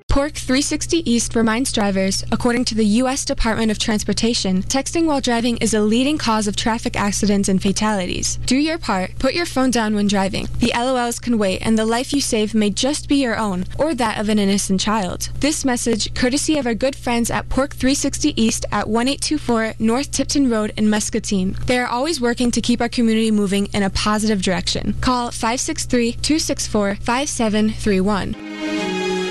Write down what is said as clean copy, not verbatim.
Pork 360 East reminds drivers, according to the U.S. Department of Transportation, texting while driving is a leading cause of traffic accidents and fatalities. Do your part. Put your phone down when driving. The LOLs can wait, and the life you save may just be your own, or that of an innocent child. This message, courtesy of our good friends at Pork 360 East at 1824 North Tipton Road in Muscatine. They are always working to keep our community moving in a positive direction. Call 563-264-5731.